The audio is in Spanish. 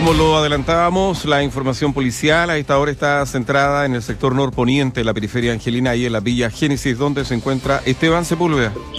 como lo adelantábamos, la información policial a esta hora está centrada en el sector norponiente de la periferia angelina y en la Villa Génesis, donde se encuentra Esteban Sepúlveda.